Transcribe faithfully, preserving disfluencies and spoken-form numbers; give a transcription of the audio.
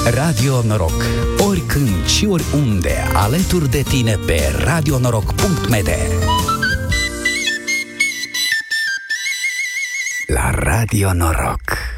Radio Noroc. Oricând și oriunde, alături de tine pe radio noroc punct m d. La Radio Noroc.